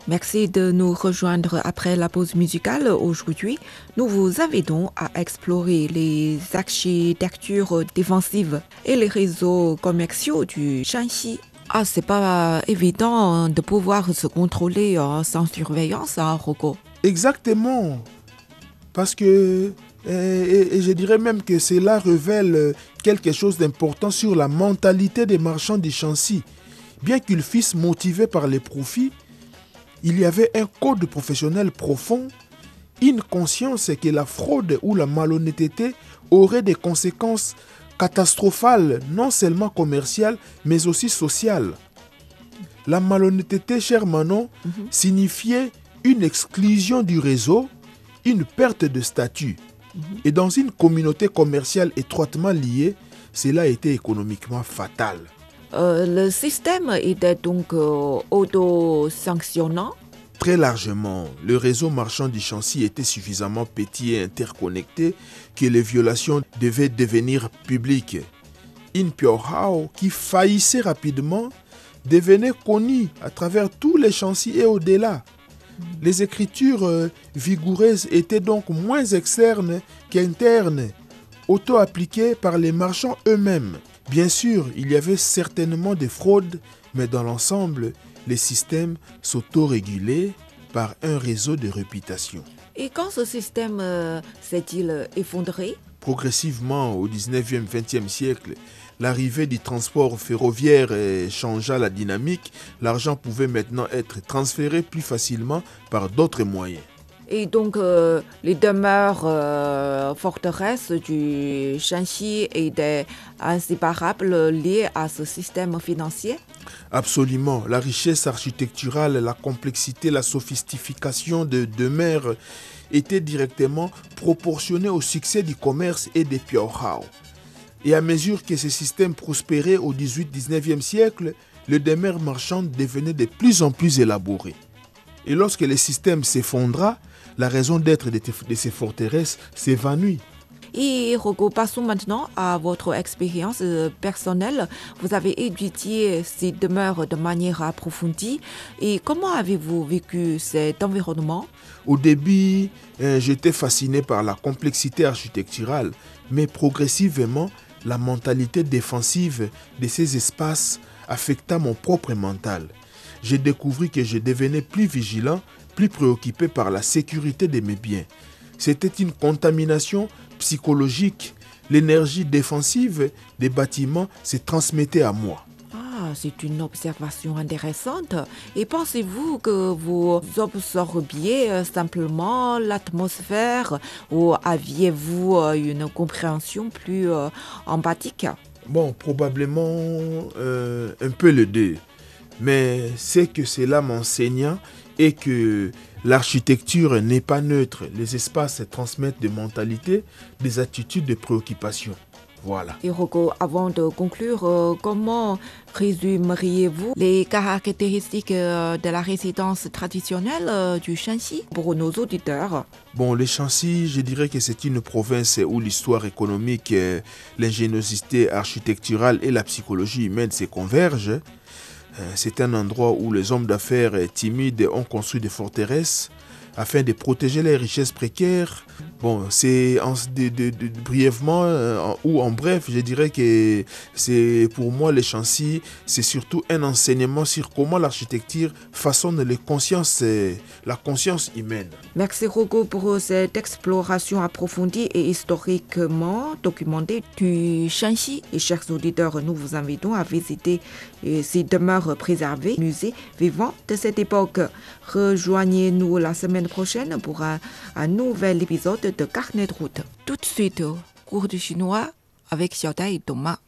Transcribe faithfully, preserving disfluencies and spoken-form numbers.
Merci de nous rejoindre après la pause musicale. Aujourd'hui, nous vous invitons à explorer les architectures défensives et les réseaux commerciaux du Shanxi. Ah, c'est pas évident de pouvoir se contrôler euh, sans surveillance, hein, Rocco. Exactement. Parce que, et, et, et je dirais même que cela révèle quelque chose d'important sur la mentalité des marchands du Shanxi. Bien qu'ils fussent motivés par les profits, il y avait un code professionnel profond, une conscience que la fraude ou la malhonnêteté aurait des conséquences catastrophales, non seulement commerciales, mais aussi sociales. La malhonnêteté, cher Manon, mm-hmm. signifiait une exclusion du réseau, une perte de statut. Mm-hmm. Et dans une communauté commerciale étroitement liée, cela était économiquement fatal. Euh, le système était donc euh, auto-sanctionnant. Très largement, le réseau marchand du Shanxi était suffisamment petit et interconnecté que les violations devaient devenir publiques. In Piaohao, qui faillissait rapidement, devenait connu à travers tous les Shanxi et au-delà. Les écritures euh, vigoureuses étaient donc moins externes qu'internes, auto-appliquées par les marchands eux-mêmes. Bien sûr, il y avait certainement des fraudes, mais dans l'ensemble, les systèmes s'autorégulaient par un réseau de réputation. Et quand ce système euh, s'est-il effondré ? Progressivement, au dix-neuvième vingtième siècle, l'arrivée du transport ferroviaire changea la dynamique. L'argent pouvait maintenant être transféré plus facilement par d'autres moyens. Et donc, euh, les demeures euh, forteresses du Shanxi étaient inséparables liées à ce système financier ? Absolument. La richesse architecturale, la complexité, la sophistication de demeures étaient directement proportionnées au succès du commerce et des Piaohao. Et à mesure que ces systèmes prospéraient au dix-huitième dix-neuvième siècle, les demeures marchandes devenaient de plus en plus élaborées. Et lorsque le système s'effondra, la raison d'être de, de ces forteresses s'évanouit. Et Rocco, passons maintenant à votre expérience personnelle. Vous avez étudié ces demeures de manière approfondie. Et comment avez-vous vécu cet environnement ? Au début, euh, j'étais fasciné par la complexité architecturale, mais progressivement, la mentalité défensive de ces espaces affecta mon propre mental. J'ai découvert que je devenais plus vigilant, plus préoccupé par la sécurité de mes biens. C'était une contamination psychologique. L'énergie défensive des bâtiments se transmettait à moi. Ah, c'est une observation intéressante. Et pensez-vous que vous absorbiez simplement l'atmosphère ou aviez-vous une compréhension plus euh, empathique ? Bon, probablement euh, un peu les deux. Mais c'est que cela m'enseigna et que l'architecture n'est pas neutre. Les espaces transmettent des mentalités, des attitudes, des préoccupations. Voilà. Et Rocco, avant de conclure, euh, comment résumeriez-vous les caractéristiques euh, de la résidence traditionnelle euh, du Shanxi pour nos auditeurs ? Bon, le Shanxi, je dirais que c'est une province où l'histoire économique, euh, l'ingéniosité architecturale et la psychologie humaine se convergent. C'est un endroit où les hommes d'affaires timides ont construit des forteresses afin de protéger les richesses précaires. Bon, c'est en, de, de, de, brièvement euh, ou en bref, je dirais que c'est pour moi le Shanxi, c'est surtout un enseignement sur comment l'architecture façonne les consciences, la conscience humaine. Merci Rocco pour cette exploration approfondie et historiquement documentée du Shanxi. Et chers auditeurs, nous vous invitons à visiter ces demeures préservées, musées vivants de cette époque. Rejoignez-nous la semaine prochaine pour un, un nouvel épisode de Carnet de route. Tout de suite, cours de chinois avec Xiaodai et Thomas.